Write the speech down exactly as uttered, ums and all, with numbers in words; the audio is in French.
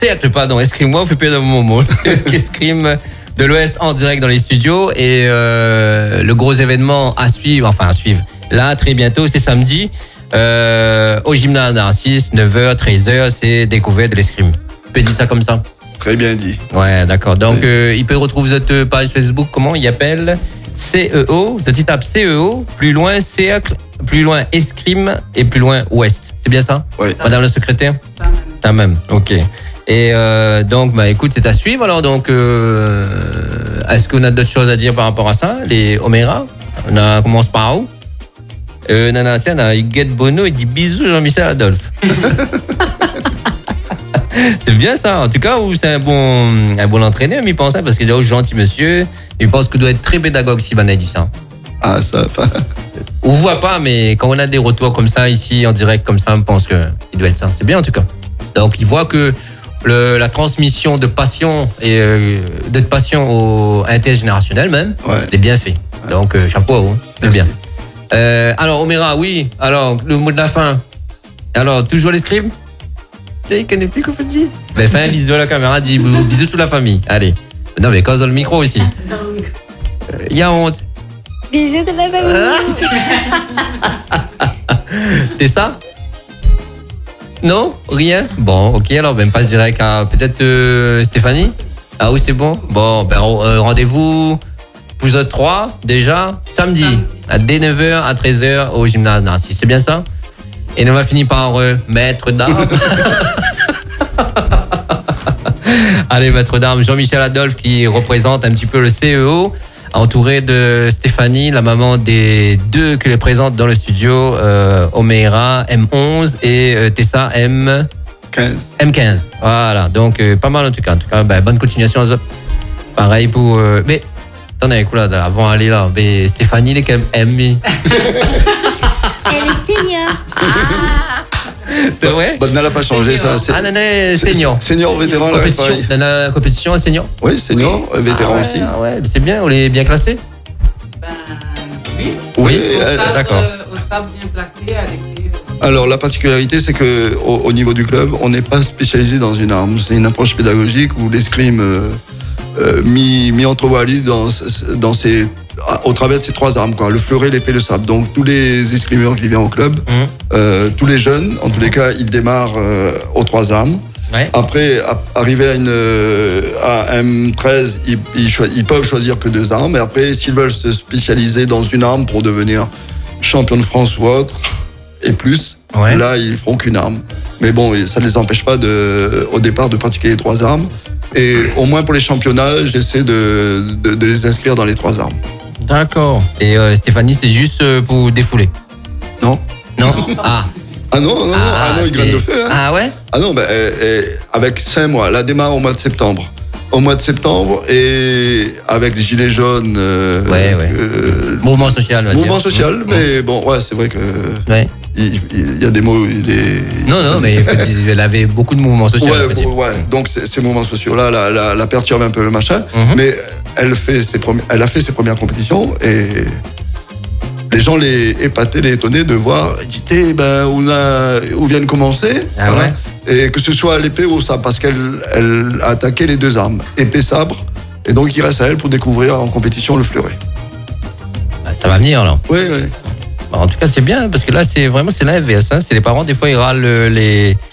Cercle, pardon, escrime-moi, on fait perdre mon mot. Escrime de l'Ouest en direct dans les studios. Et euh, le gros événement à suivre, enfin à suivre, là, très bientôt, c'est samedi, euh, au gymnase Narcisse, neuf heures, treize heures, c'est découverte de l'escrime. Tu peux dire ça comme ça? Très bien dit. Ouais, d'accord. Donc, oui. euh, il peut retrouver votre page Facebook, comment il appelle? C E O, tu tapes C E O, plus loin cercle, plus loin escrime et plus loin ouest. C'est bien ça? Oui. Madame la secrétaire? Ta même. Ok. Et euh, donc, bah, écoute, c'est à suivre alors. Donc, euh, est-ce qu'on a d'autres choses à dire par rapport à ça? Les Oméra? On, a, on commence par où? Euh, Nana, tiens, on a Huguette Bono, il dit bisous Jean-Michel Adolphe. C'est bien ça, en tout cas, ou c'est un bon, un bon entraîneur, mais il pense, hein, parce qu'il est gentil monsieur, il pense qu'il doit être très pédagogue si Van a dit ça. Ah, ça pas. On voit pas, mais quand on a des retours comme ça, ici, en direct, comme ça, on pense qu'il doit être ça. C'est bien, en tout cas. Donc, il voit que le, la transmission de passion, et euh, de passion au intergénérationnel même, ouais. est bien fait. Ouais. Donc, euh, chapeau, hein, c'est bien. Euh, alors, Oméra, oui, alors, le mot de la fin. Alors, toujours l'escrime? Il connaît plus qu'on peut dire. Ben, fais un bisou à la caméra, dis bisous toute la famille. Allez. Non, mais cause dans le micro aussi. Il y a honte. Bisous de la famille. C'est ça? Non? Rien? Bon, ok, alors ben, passe direct à peut-être euh, Stéphanie. Ah oui, c'est bon? Bon, ben euh, rendez-vous pour vous autres trois, déjà, samedi, à dès neuf heures à treize heures au gymnase Narcisse. C'est bien ça? Et on va finir par euh, maître d'armes. Allez, maître d'armes, Jean-Michel Adolphe qui représente un petit peu le C E O, entouré de Stéphanie, la maman des deux que les présente dans le studio, euh, Omeira M onze et euh, Tessa M quinze. M quinze. Voilà, donc euh, pas mal en tout cas. En tout cas, ben, bonne continuation aux autres. Pareil pour. Euh, mais attendez, écoute là, avant d'aller là, mais Stéphanie, elle est quand même M. Elle est senior. Ah, c'est vrai? Bah, elle n'a pas changé ça. C'est, ah, non, non, senior. Senior, vétéran, là, compétition. Dans la compétition, senior? Oui, senior, oui. Vétéran ah, ouais, aussi. Ah ouais, c'est bien, on est bien classé? Ben, oui. Oui, au elle, stade, d'accord. Euh, au stade bien placé avec les... Alors, la particularité, c'est que au, au niveau du club, on n'est pas spécialisé dans une arme. C'est une approche pédagogique où l'escrime euh, euh, mis, mis entre voies dans, dans ses... au travers de ces trois armes, quoi, le fleuret, l'épée, le sabre. Donc tous les escrimeurs qui viennent au club, mmh. euh, tous les jeunes, en mmh. tous les cas, ils démarrent euh, aux trois armes. Ouais. Après, à, arrivé à, une, à M treize, ils, ils, cho- ils peuvent choisir que deux armes. Et après, s'ils veulent se spécialiser dans une arme pour devenir champion de France ou autre, et plus, ouais. là, ils feront qu'une arme. Mais bon, ça ne les empêche pas de, au départ de pratiquer les trois armes. Et au moins pour les championnats, j'essaie de, de, de les inscrire dans les trois armes. D'accord. Et euh, Stéphanie, c'est juste euh, pour défouler? Non. Non. Ah. Ah non, non, ah, ah non, il graine de feu. Hein. Ah ouais? Ah non, ben, euh, avec cinq mois. La démarre au mois de septembre. Au mois de septembre, et avec les gilets jaunes. Euh, ouais, ouais. Euh, mouvement social, on va Mouvement dire. social, mmh. mais bon, ouais, c'est vrai que. Ouais. Il, il y a des mots. Il est, non, non, mais elle avait beaucoup de mouvements sociaux. Ouais, ouais. Donc ces, ces mouvements sociaux-là, la, la, la perturbe un peu le machin. Mmh. Mais elle, fait ses premi- elle a fait ses premières compétitions et les gens les épataient, les étonnaient de voir. Ils disaient, ben, on a, où viennent commencer. Ah voilà. Ouais. Et que ce soit à l'épée ou au sabre, parce qu'elle elle a attaqué les deux armes, épée, sabre. Et donc il reste à elle pour découvrir en compétition le fleuret. Ça va venir là. Oui, oui. En tout cas, c'est bien, parce que là, c'est vraiment c'est l'inverse. Hein. C'est les parents, des fois, ils râlent les,